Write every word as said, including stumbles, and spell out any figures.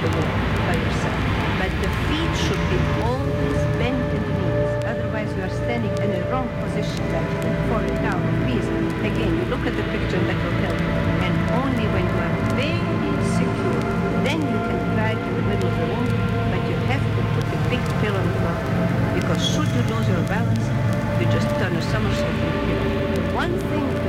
the wall by yourself. But the feet should be always bent in the knees. Otherwise, you are standing in a wrong position, like falling down. Please, again, you look at the picture and that will help you. And only when you are very secure, then you can cry in the middle of the room, but you have to put a big pillow on the floor. Because should you lose your balance, you just turn a somersault in the pillow. One thing